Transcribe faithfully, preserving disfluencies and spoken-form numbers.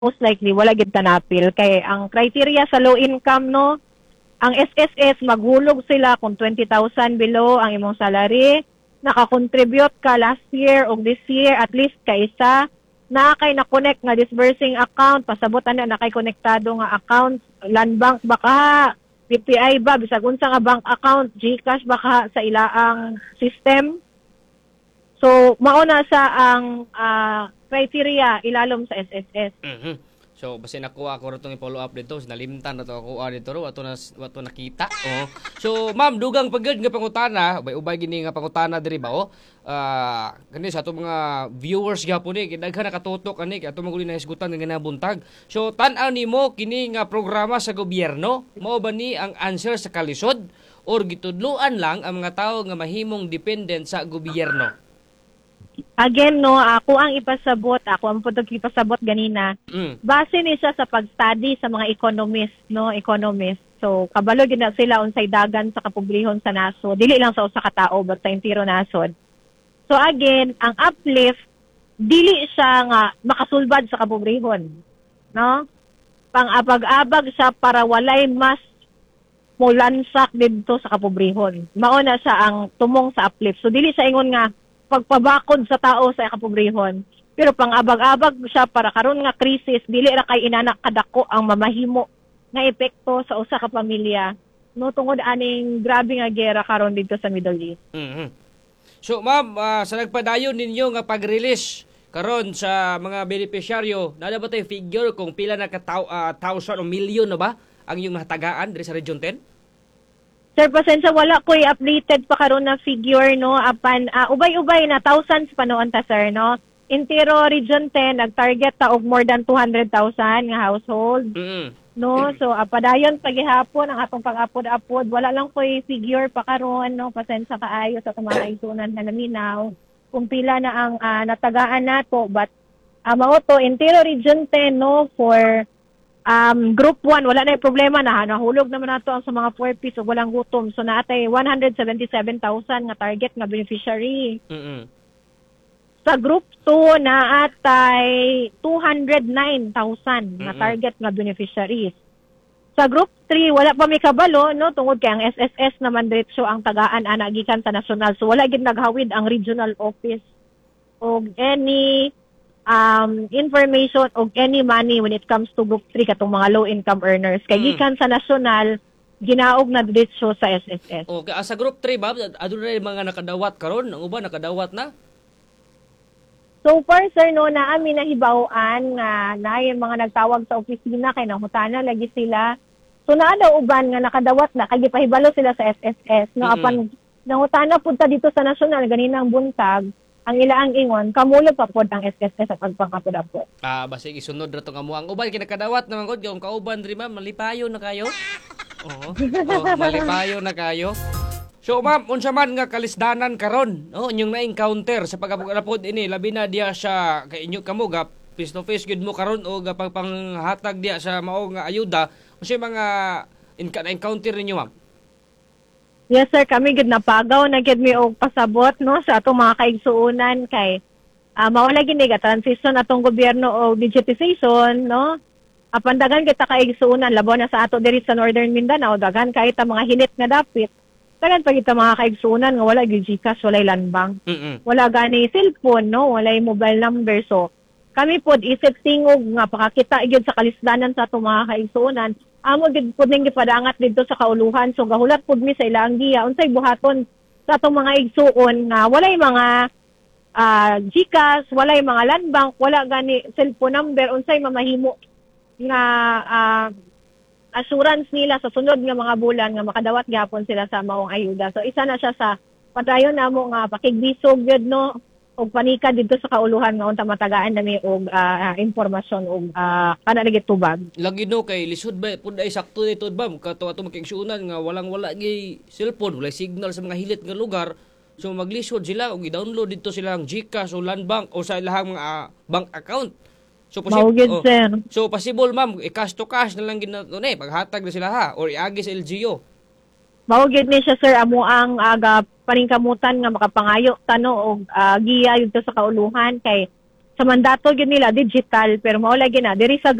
most likely wala gid tanapil kay ang criteria sa low income no, ang S S S maghulog sila kung twenty thousand below ang imong salary, naka-contribute ka last year o this year at least kaisa, na kay na-connect nga disbursing account, pasabutan na nakay konektado nga account, land bank baka P P I ba, bisag unsa nga bank account, GCash baka sa ilaang system. So, mauna sa ang uh, criteria ilalom sa S S S. Mm-hmm. So, basta nakuha ko rin itong i-follow up dito, nalimtan na ito ako dito ro, ato na ato nakita. Oh. So, ma'am, dugang pagod nga pangutana, ubay-ubay gini nga pangutana diri ba oh. Ah, uh, kani sa ato mga viewers gyapon ni, daghan nakatutok ani, ato maguli na hisgutan nga nabuntag. So, tan-aw nimo kini nga programa sa gobyerno, mao ba ni ang answer sa kalisod or gitudloan lang ang mga tawo nga mahimong dependent sa gobyerno? Again, no, ako ang ipasabot, ako ang putog ipasabot ganina. Mm. Base ni siya sa pag-study sa mga economist, no, economist. So, kabalo gid na sila unsay dagan sa kapobrehon sa nasod. Dili lang sa usa ka tawo, but sa entire nasod. So again, ang uplift dili siya nga makasulbad sa kapobrehon, no? Pang-abag-abag siya para walay mas mulansak didto sa kapobrehon. Mao na siya ang tumong sa uplift. So dili siya ingon nga pagpabakod sa tao sa kapobrehon. Pero pang-abag-abag siya para karon nga krisis, dili ra kay inanak kadako ang mamahimo nga epekto sa usa ka pamilya. No, tungod aning grabe nga gera karon dito sa Middle East. Mm-hmm. So ma'am, uh, sa nagpadayon ninyo nga pag-release karon sa mga beneficiaryo, nada ba tay figure kung pila na ka uh, thousand o million na ba ang inyong nahatagaan diri sa Region ten? Sir, pasensya, wala ko'y updated pa karon na figure, no? Apan, uh, ubay-ubay na, thousands pa noon ta, sir, no? Intero Region ten, nag-target ta og more than two hundred thousand nga household. Mm-hmm. No? So, apadayon, pagihapon, ang atong pag-apod-apod, wala lang ko'y figure pa karon, no? Pasensya kaayo sa tumakaisunan na naminaw. Kung pila na ang uh, natagaan nato, but, uh, mao to, Intero Region ten, no? For Um, group one, wala na yung problema na, nahulog naman nato ang sa mga four piece o walang gutom. So, naatay one hundred seventy-seven thousand nga target nga beneficiary. Mm-hmm. Sa group two, naatay two hundred nine thousand mm-hmm. nga target nga beneficiaries. Sa group three, wala pa may kabalo, no? Tungod kay ang S S S naman diretso ang tagaan ana gikan sa nasyonal. So, wala gid naghawid ang regional office o any um information o any money when it comes to group three katong mga low income earners kay gikan mm. sa nasyonal ginaog na diretso sa S S S. Okay, sa group three ba adto na mga nakadawat karon, ang uban nakadawat na? So far sir no na amin nahibaw-an nga naay mga nagtawag sa opisina kay nangutana lagi sila. So naa daw uban nga nakadawat na kay gipahibalo sila sa S S S no mm-hmm. apan nangutana punta dito sa nasyonal ganinang buntag. Ang ilaang ingon, kamulo pa pod ang S S S sa pagpangapod-apod. Ah, basta isunod ra tong amo. Ang uban kinakadawat naman gud yung kauban diri ma'am, malipayo na kayo. Oo. Oh, malipayo na kayo. So ma'am, unsa man nga kalisdanan karon, no, inyong na-encounter sa pagapod ini, labi na diya sa kay inyo kamo ga face to face gud mo karon o ga pagpanghatag diya sa mao nga ayuda, unsa mga na-encounter ninyo ma'am? Yes sir, kami gid napagaw na gid mi og pasabot no sa atong mga kaigsuonan kay uh, mawala gid nga transition atong gobyerno og digitization no. Apan daghan kita kaigsuonan labaw na sa ato diri sa Northern Mindanao, daghan kay ta mga hilit nga dapit. Daghan pa kita mga kaigsuonan nga wala gyud GCash, wala land bank. Mm-hmm. Wala gani cellphone no, wala mobile number. So kami pod isip tingog nga pakakita gyud sa kalisdanan sa atong mga kaigsuonan. Amo gid pud ning gipadangat didto sa kauluhan, so gahulat pud mi sa ilang giya unsay buhaton sa atong mga igsuon nga walay mga uh, GCash, walay mga land bank, wala gani cellphone number, unsay mamahimo nga uh, assurance nila sa sunod nga mga bulan nga makadawat gyapon sila sa maong ayuda. So isa na siya sa padayon namo nga pakigbisog gyud no og panika dito sa kauluhan nga unta matagaan nami og uh, impormasyon og uh, kana lagi tubag. Lagi no kay lisod ba pud ay sakto dito ba kato ato makigsuonan nga walang wala gi cellphone, wala signal sa mga hilit nga lugar. So maglisod sila og i-download dito sila ang GCash o land bank o sa ilahang mga uh, bank account. So possible oh, so possible ma'am i-cash to cash na lang ginato ni paghatag na sila ha or iagi sa L G U. Mao gid ni siya sir amo ang aga paningkamutan nga makapangayo tano og uh, giya dito sa kauluhan kay sa mandato gyud nila digital pero mao lagi na diri sa